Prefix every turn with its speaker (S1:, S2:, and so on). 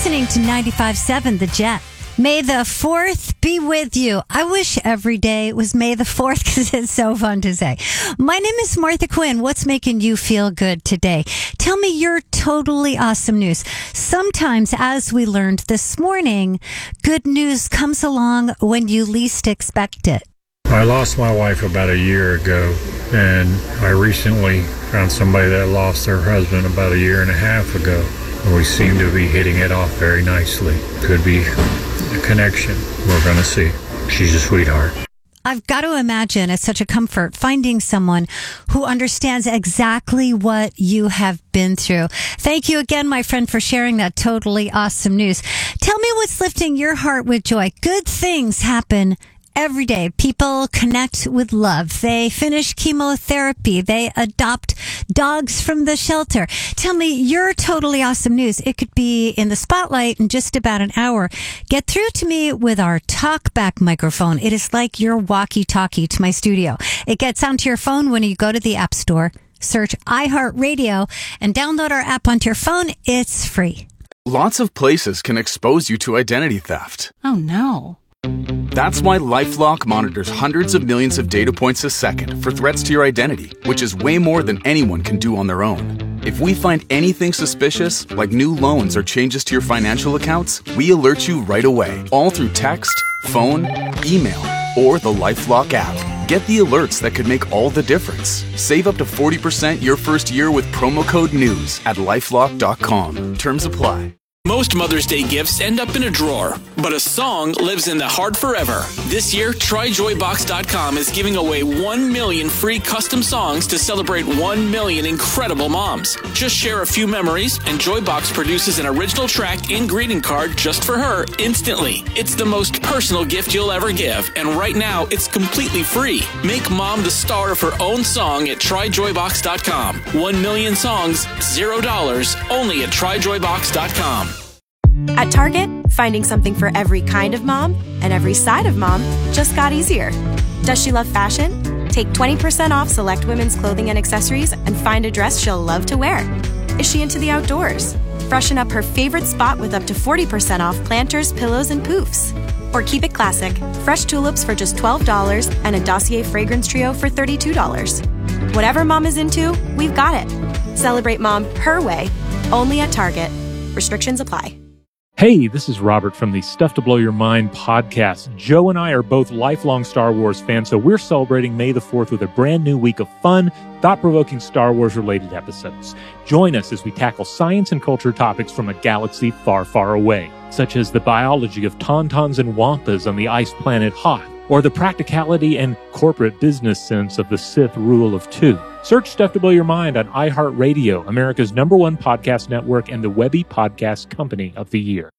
S1: listening to 95.7 The Jet. May the 4th be with you. I wish every day was May the 4th because it's so fun to say. My name is Martha Quinn. What's making you feel good today? Tell me your totally awesome news. Sometimes, as we learned this morning, good news comes along when you least expect it.
S2: I lost my wife about a year ago, and I recently found somebody that lost their husband about a year and a half ago. We seem to be hitting it off very nicely. Could be a connection. We're going to see. She's a sweetheart.
S1: I've got to imagine it's such a comfort finding someone who understands exactly what you have been through. Thank you again, my friend, for sharing that totally awesome news. Tell me what's lifting your heart with joy. Good things happen every day. People connect with love. They finish chemotherapy. They adopt dogs from the shelter. Tell me your totally awesome news. It could be in the spotlight in just about an hour. Get through to me with our talkback microphone. It is like your walkie-talkie to my studio. It gets onto your phone when you go to the App Store, search iHeartRadio, and download our app onto your phone. It's free.
S3: Lots of places can expose you to identity theft.
S4: Oh, no.
S3: That's why LifeLock monitors hundreds of millions of data points a second for threats to your identity, which is way more than anyone can do on their own. If we find anything suspicious, like new loans or changes to your financial accounts, we alert you right away, all through text, phone, email, or the LifeLock app. Get the alerts that could make all the difference. Save up to 40% your first year with promo code NEWS at LifeLock.com. Terms apply.
S5: Most Mother's Day gifts end up in a drawer, but a song lives in the heart forever. This year, TryJoyBox.com is giving away 1 million free custom songs to celebrate 1 million incredible moms. Just share a few memories, and Joybox produces an original track and greeting card just for her instantly. It's the most personal gift you'll ever give, and right now, it's completely free. Make mom the star of her own song at TryJoyBox.com. 1 million songs, $0, only at TryJoyBox.com.
S6: At Target, finding something for every kind of mom and every side of mom just got easier. Does she love fashion? Take 20% off select women's clothing and accessories and find a dress she'll love to wear. Is she into the outdoors? Freshen up her favorite spot with up to 40% off planters, pillows, and poofs. Or keep it classic, fresh tulips for just $12 and a Dossier fragrance trio for $32. Whatever mom is into, we've got it. Celebrate mom her way, only at Target. Restrictions apply.
S7: Hey, this is Robert from the Stuff to Blow Your Mind podcast. Joe and I are both lifelong Star Wars fans, so we're celebrating May the 4th with a brand new week of fun, thought-provoking Star Wars-related episodes. Join us as we tackle science and culture topics from a galaxy far, far away, such as the biology of tauntauns and wampas on the ice planet Hoth, or the practicality and corporate business sense of the Sith Rule of Two. Search Stuff to Blow Your Mind on iHeartRadio, America's #1 podcast network and the Webby Podcast Company of the Year.